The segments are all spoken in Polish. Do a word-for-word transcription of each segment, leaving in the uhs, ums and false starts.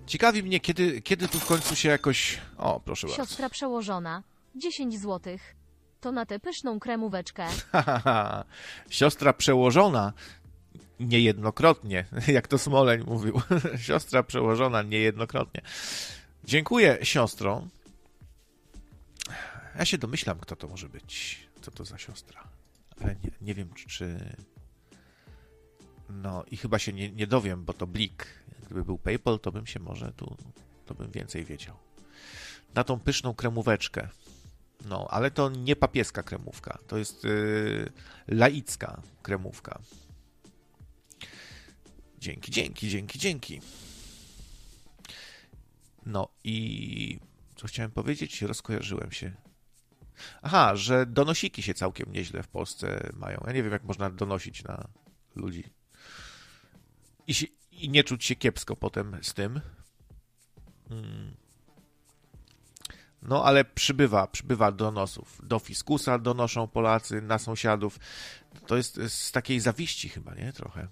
Ciekawi mnie, kiedy, kiedy tu w końcu się jakoś... O, proszę bardzo. Siostra przełożona. dziesięć złotych. To na tę pyszną kremóweczkę. Siostra przełożona niejednokrotnie, jak to Smoleń mówił. Siostra przełożona niejednokrotnie. Dziękuję, siostro. Ja się domyślam, kto to może być. Co to za siostra. Ale nie, nie wiem, czy... No i chyba się nie, nie dowiem, bo to Blik. Gdyby był PayPal, to bym się może tu... To bym więcej wiedział. Na tą pyszną kremóweczkę. No, ale to nie papieska kremówka. To jest yy, laicka kremówka. Dzięki, dzięki, dzięki, dzięki. No i co chciałem powiedzieć? Rozkojarzyłem się. Aha, że donosiki się całkiem nieźle w Polsce mają. Ja nie wiem, jak można donosić na ludzi. I, się, i nie czuć się kiepsko potem z tym. Hmm. No, ale przybywa, przybywa donosów. Do fiskusa donoszą Polacy, na sąsiadów. To jest z takiej zawiści chyba, nie? Trochę.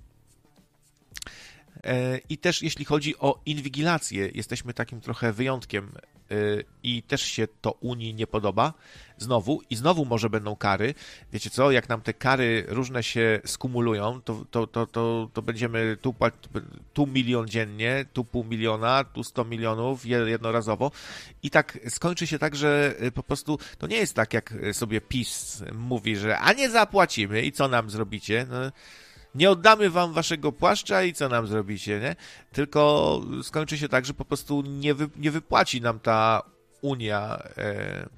I też jeśli chodzi o inwigilację, jesteśmy takim trochę wyjątkiem i też się to Unii nie podoba. Znowu i znowu może będą kary. Wiecie co, jak nam te kary różne się skumulują, to, to, to, to, to będziemy tu, tu milion dziennie, tu pół miliona, tu sto milionów jednorazowo i tak skończy się tak, że po prostu to nie jest tak, jak sobie PiS mówi, że a nie zapłacimy i co nam zrobicie? No, nie oddamy wam waszego płaszcza i co nam zrobicie, nie? Tylko skończy się tak, że po prostu nie, wy, nie wypłaci nam ta Unia e,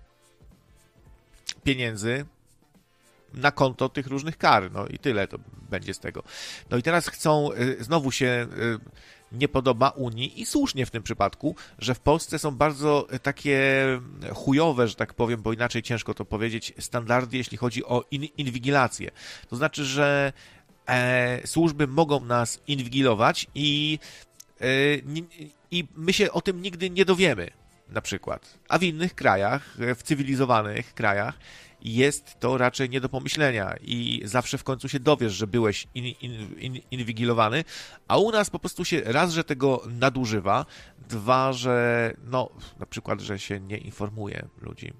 pieniędzy na konto tych różnych kar. No i tyle to będzie z tego. No i teraz chcą, e, znowu się e, nie podoba Unii i słusznie w tym przypadku, że w Polsce są bardzo takie chujowe, że tak powiem, bo inaczej ciężko to powiedzieć, standardy, jeśli chodzi o in, inwigilację. To znaczy, że E, służby mogą nas inwigilować i, e, i my się o tym nigdy nie dowiemy, na przykład. A w innych krajach, w cywilizowanych krajach jest to raczej nie do pomyślenia i zawsze w końcu się dowiesz, że byłeś in, in, in, inwigilowany, a u nas po prostu się raz, że tego nadużywa, dwa, że no, na przykład, że się nie informuje ludzi.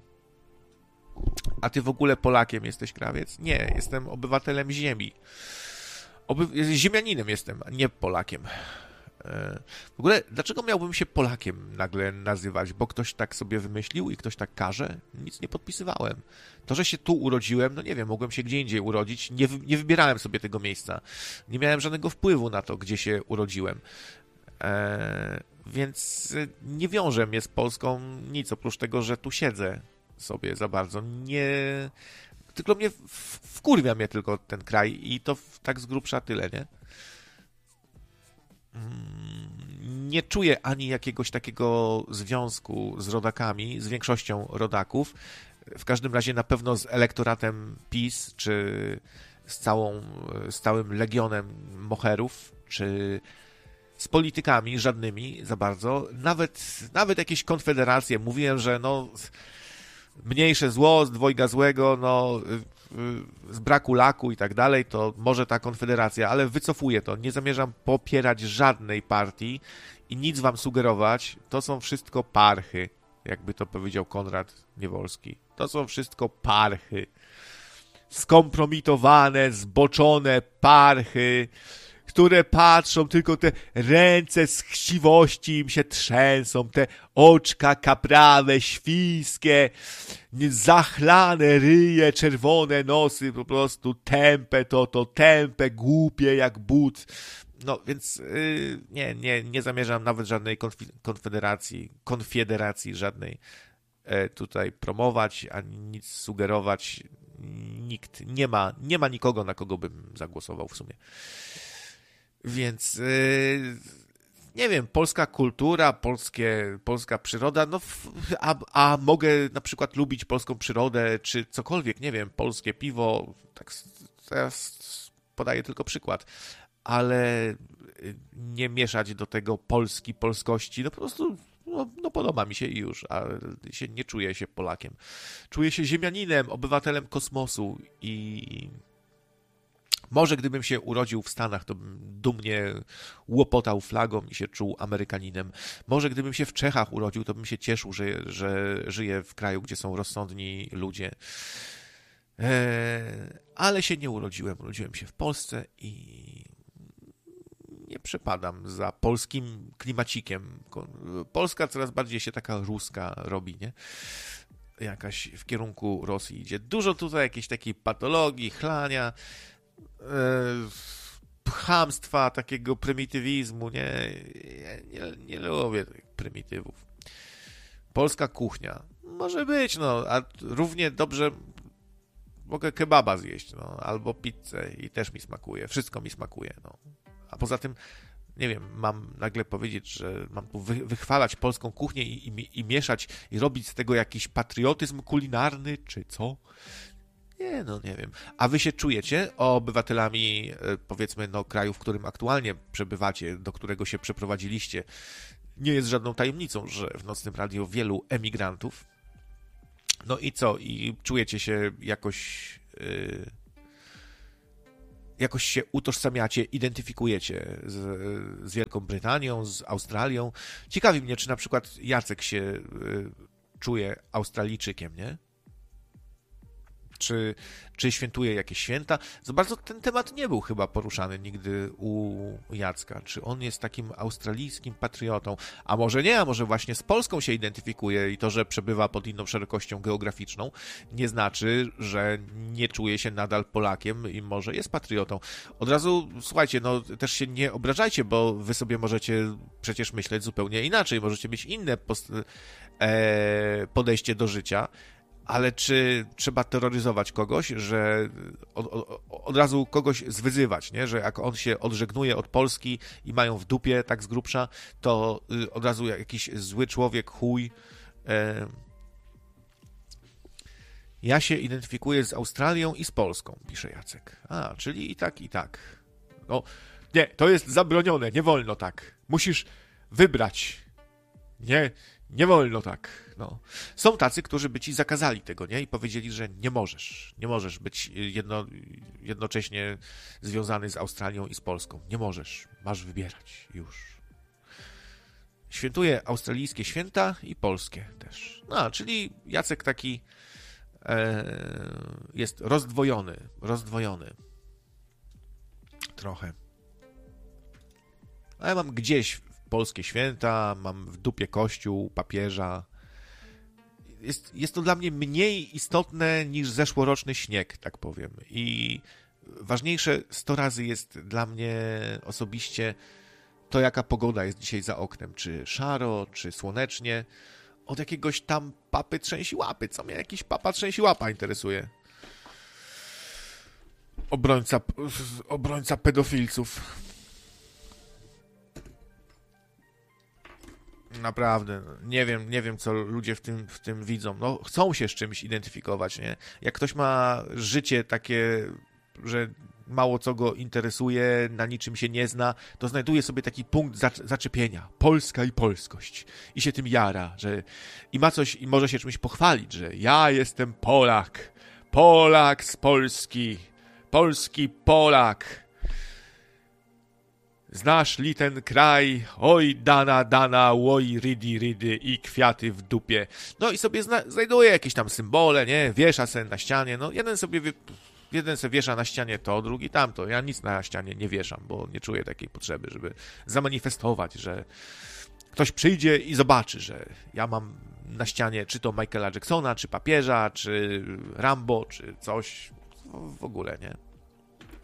A ty w ogóle Polakiem jesteś, krawiec? Nie, jestem obywatelem ziemi. Oby... Ziemianinem jestem, a nie Polakiem. W ogóle, dlaczego miałbym się Polakiem nagle nazywać? Bo ktoś tak sobie wymyślił i ktoś tak każe? Nic nie podpisywałem. To, że się tu urodziłem, no nie wiem, mogłem się gdzie indziej urodzić. Nie, nie wybierałem sobie tego miejsca. Nie miałem żadnego wpływu na to, gdzie się urodziłem. Eee, więc nie wiąże mnie z Polską nic, oprócz tego, że tu siedzę sobie za bardzo. Nie... Tylko mnie wkurwia mnie tylko ten kraj i to tak z grubsza tyle, nie? Nie czuję ani jakiegoś takiego związku z rodakami, z większością rodaków. W każdym razie na pewno z elektoratem PiS, czy z, całą, z całym legionem moherów, czy z politykami żadnymi za bardzo. Nawet, nawet jakieś konfederacje. Mówiłem, że no... mniejsze zło z dwojga złego, no z braku laku i tak dalej, to może ta konfederacja, ale wycofuję to. Nie zamierzam popierać żadnej partii i nic wam sugerować. To są wszystko parchy, jakby to powiedział Konrad Niewolski. To są wszystko parchy. Skompromitowane, zboczone parchy, które patrzą, tylko te ręce z chciwości im się trzęsą, te oczka kaprawe, świńskie, zachlane ryje, czerwone nosy, po prostu tępe to, to tępe, głupie jak but. No więc yy, nie, nie, nie zamierzam nawet żadnej konf- konfederacji, konfederacji żadnej yy, tutaj promować, ani nic sugerować. Nikt, nie ma, nie ma nikogo, na kogo bym zagłosował w sumie. Więc yy, nie wiem, polska kultura, polskie, polska przyroda, no a, a mogę na przykład lubić polską przyrodę, czy cokolwiek, nie wiem, polskie piwo, tak teraz podaję tylko przykład, ale nie mieszać do tego Polski, polskości, no po prostu no, no podoba mi się i już, a się nie czuję się Polakiem. Czuję się ziemianinem, obywatelem kosmosu i Może gdybym się urodził w Stanach, to bym dumnie łopotał flagą i się czuł Amerykaninem. Może gdybym się w Czechach urodził, to bym się cieszył, że, że żyję w kraju, gdzie są rozsądni ludzie. Eee, ale się nie urodziłem. Urodziłem się w Polsce i nie przepadam za polskim klimacikiem. Polska coraz bardziej się taka ruska robi, nie? Jakaś w kierunku Rosji idzie. Dużo tutaj jakiejś takiej patologii, chlania, e, chamstwa, takiego prymitywizmu, nie? Ja nie, nie lubię tych prymitywów. Polska kuchnia. Może być, no, a równie dobrze mogę kebaba zjeść, no, albo pizzę i też mi smakuje. Wszystko mi smakuje, no. A poza tym, nie wiem, mam nagle powiedzieć, że mam tu wy, wychwalać polską kuchnię i, i, i mieszać i robić z tego jakiś patriotyzm kulinarny, czy co? Nie, no nie wiem. A wy się czujecie obywatelami, powiedzmy, no, kraju, w którym aktualnie przebywacie, do którego się przeprowadziliście? Nie jest żadną tajemnicą, że w Nocnym Radiu wielu emigrantów. No i co? I czujecie się jakoś... Yy... jakoś się utożsamiacie, identyfikujecie z, z Wielką Brytanią, z Australią. Ciekawi mnie, czy na przykład Jacek się y, czuje Australijczykiem, nie? Czy, czy świętuje jakieś święta? Za bardzo ten temat nie był chyba poruszany nigdy u Jacka. Czy on jest takim australijskim patriotą? A może nie, a może właśnie z Polską się identyfikuje i to, że przebywa pod inną szerokością geograficzną, nie znaczy, że nie czuje się nadal Polakiem i może jest patriotą. Od razu, słuchajcie, no też się nie obrażajcie, bo wy sobie możecie przecież myśleć zupełnie inaczej. Możecie mieć inne post- e, podejście do życia. Ale czy trzeba terroryzować kogoś, że od, od, od razu kogoś zwyzywać, nie? Że jak on się odżegnuje od Polski i mają w dupie tak z grubsza, to od razu jakiś zły człowiek, chuj. E... Ja się identyfikuję z Australią i z Polską, pisze Jacek. A, czyli i tak, i tak. No, nie, to jest zabronione, nie wolno tak. Musisz wybrać. Nie, nie wolno tak. No. Są tacy, którzy by ci zakazali tego, nie? I powiedzieli, że nie możesz. Nie możesz być jedno, jednocześnie związany z Australią i z Polską. Nie możesz. Masz wybierać. Już. Świętuje australijskie święta i polskie też. No, czyli Jacek taki e, jest rozdwojony. Rozdwojony. Trochę. A ja mam gdzieś polskie święta, mam w dupie kościół, papieża. Jest, jest to dla mnie mniej istotne niż zeszłoroczny śnieg, tak powiem. I ważniejsze sto razy jest dla mnie osobiście to, jaka pogoda jest dzisiaj za oknem. Czy szaro, czy słonecznie. Od jakiegoś tam papy trzęsi łapy. Co mnie jakiś papa trzęsi łapa interesuje? Obrońca, obrońca pedofilców. Naprawdę, nie wiem, nie wiem, co ludzie w tym, w tym widzą. No, chcą się z czymś identyfikować, nie? Jak ktoś ma życie takie, że mało co go interesuje, na niczym się nie zna, to znajduje sobie taki punkt zaczepienia. Polska i polskość. I się tym jara, że i ma coś, i może się czymś pochwalić, że ja jestem Polak. Polak z Polski. Polski Polak. Znasz li ten kraj? Oj, dana, dana, oj, rydy, rydy i kwiaty w dupie. No i sobie zna- znajduje jakieś tam symbole, nie? Wiesza se na ścianie. No jeden sobie, wie- jeden sobie wiesza na ścianie to, drugi tamto. Ja nic na ścianie nie wieszam, bo nie czuję takiej potrzeby, żeby zamanifestować, że ktoś przyjdzie i zobaczy, że ja mam na ścianie czy to Michaela Jacksona, czy papieża, czy Rambo, czy coś. W ogóle, nie?